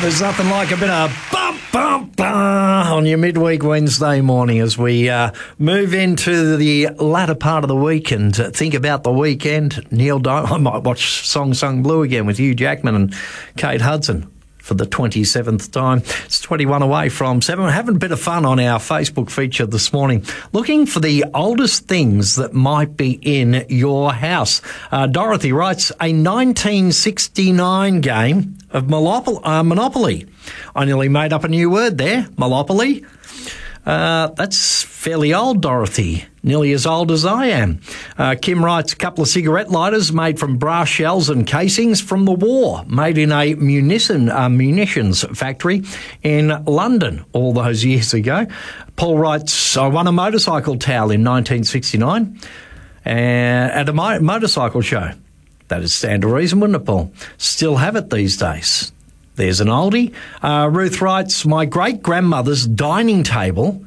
There's nothing like a bit of bump on your midweek Wednesday morning as we move into the latter part of the week and think about the weekend. Neil Diamond, I might watch Song Sung Blue again with Hugh Jackman and Kate Hudson for the 27th time. It's 21 away from 7. We're having a bit of fun on our Facebook feature this morning, looking for the oldest things that might be in your house. Dorothy writes, a 1969 game of Monopoly. I nearly made up a new word there, Monopoly. That's fairly old, Dorothy. Nearly as old as I am. Kim writes, a couple of cigarette lighters made from brass shells and casings from the war, made in a munitions factory in London all those years ago. Paul writes, I won a motorcycle towel in 1969 at a motorcycle show. That'd stand to reason, wouldn't it, Paul? Still have it these days. There's an oldie. Ruth writes, my great-grandmother's dining table,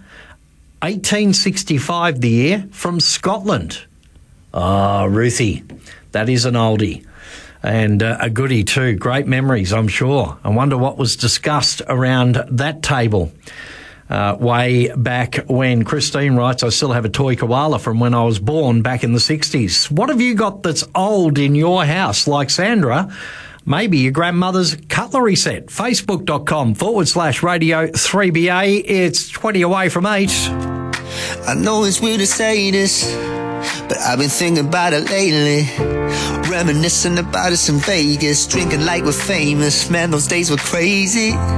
1865 the year, from Scotland. Oh, Ruthie, that is an oldie. And a goodie too. Great memories, I'm sure. I wonder what was discussed around that table way back when. Christine writes, I still have a toy koala from when I was born back in the 60s. What have you got that's old in your house, like Sandra? Maybe your grandmother's cutlery set. Facebook.com/Radio 3BA. It's 20 away from 8. I know it's weird to say this, but I've been thinking about it lately. Reminiscing about us in Vegas, drinking like we're famous. Man, those days were crazy.